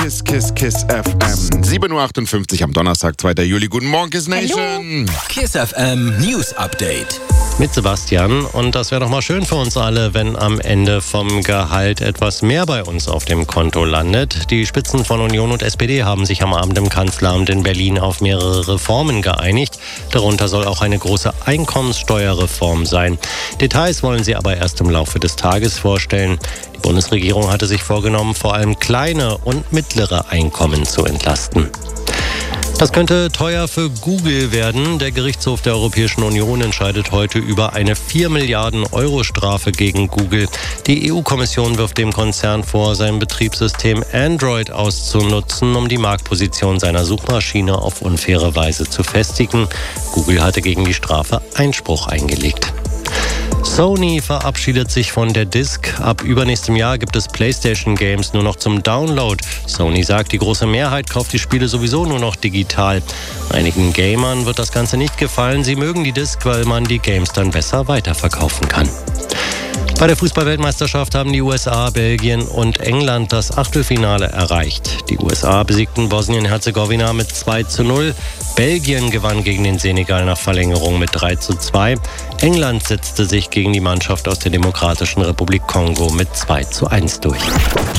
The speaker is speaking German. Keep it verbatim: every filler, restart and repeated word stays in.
Kiss, Kiss, Kiss F M. sieben Uhr achtundfünfzig am Donnerstag, zweiter Juli. Guten Morgen, Kiss Nation. Hallo. Kiss F M News Update. Mit Sebastian. Und das wäre doch mal schön für uns alle, wenn am Ende vom Gehalt etwas mehr bei uns auf dem Konto landet. Die Spitzen von Union und S P D haben sich am Abend im Kanzleramt in Berlin auf mehrere Reformen geeinigt. Darunter soll auch eine große Einkommenssteuerreform sein. Details wollen sie aber erst im Laufe des Tages vorstellen. Die Bundesregierung hatte sich vorgenommen, vor allem kleine und mittlere Einkommen zu entlasten. Das könnte teuer für Google werden. Der Gerichtshof der Europäischen Union entscheidet heute über eine vier Milliarden Euro Strafe gegen Google. Die E U-Kommission wirft dem Konzern vor, sein Betriebssystem Android auszunutzen, um die Marktposition seiner Suchmaschine auf unfaire Weise zu festigen. Google hatte gegen die Strafe Einspruch eingelegt. Sony verabschiedet sich von der Disc. Ab übernächstem Jahr gibt es PlayStation-Games nur noch zum Download. Sony sagt, die große Mehrheit kauft die Spiele sowieso nur noch digital. Einigen Gamern wird das Ganze nicht gefallen. Sie mögen die Disc, weil man die Games dann besser weiterverkaufen kann. Bei der Fußball-Weltmeisterschaft haben die U S A, Belgien und England das Achtelfinale erreicht. Die U S A besiegten Bosnien-Herzegowina mit zwei zu null. Belgien gewann gegen den Senegal nach Verlängerung mit drei zu zwei. England setzte sich gegen die Mannschaft aus der Demokratischen Republik Kongo mit zwei zu eins durch.